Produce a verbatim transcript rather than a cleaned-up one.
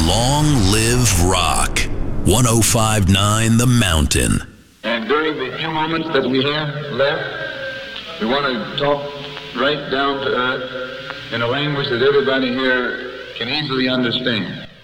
Long live rock. one oh five point nine The Mountain. And during the few moments that we have left, we want to talk right down to earth in a language that everybody here can easily understand.